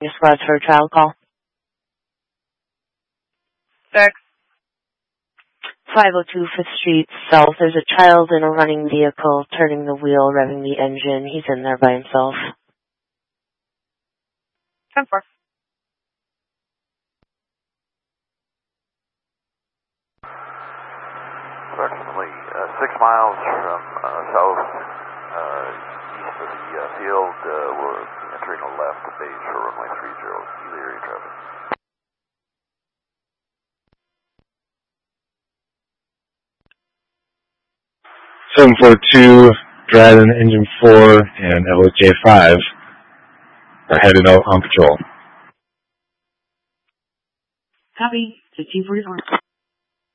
Squad for a trial call. Six. 502 5th Street South. There's a child in a running vehicle, turning the wheel, revving the engine. He's in there by himself. 10-4. Approximately 6 miles from south east of the field, we're entering a left base for runway 30, Gila area traffic. (742) Dryden Engine 4 and LJ5 are headed out on patrol. Copy. 1544.